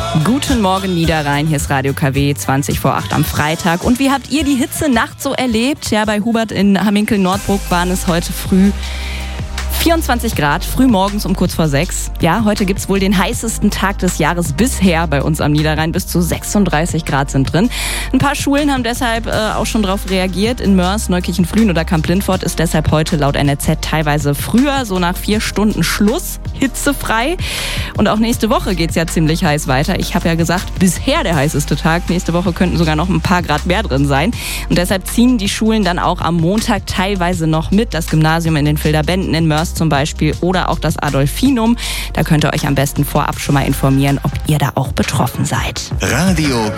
Guten Morgen Niederrhein, hier ist Radio KW 20 vor 8 am Freitag. Und wie habt ihr die Hitzenacht so erlebt? Ja, bei Hubert in Hamminkel-Nordbruck waren es heute früh 24 Grad, früh morgens um kurz vor 6. Ja, heute gibt's wohl den heißesten Tag des Jahres bisher bei uns am Niederrhein. Bis zu 36 Grad sind drin. Ein paar Schulen haben deshalb auch schon darauf reagiert. In Mörs, Neukirchen-Flühen oder Kamp-Lindfort ist deshalb heute laut NRZ teilweise früher, so nach 4 Stunden Schluss, hitzefrei. Und auch nächste Woche geht's ja ziemlich heiß weiter. Ich habe ja gesagt, bisher der heißeste Tag. Nächste Woche könnten sogar noch ein paar Grad mehr drin sein. Und deshalb ziehen die Schulen dann auch am Montag teilweise noch mit. Das Gymnasium in den Vilderbenden in Mörs zum Beispiel oder auch das Adolfinum. Da könnt ihr euch am besten vorab schon mal informieren, ob ihr da auch betroffen seid. Radio